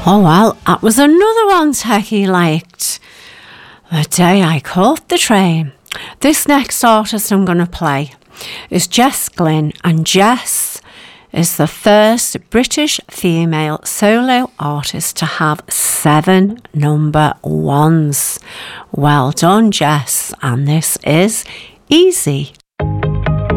Oh, well, that was another one Techie liked. The Day I Caught the Train. This next artist I'm going to play is Jess Glynne, and Jess is the first British female solo artist to have 7 number ones. Well done, Jess, and this is Easy.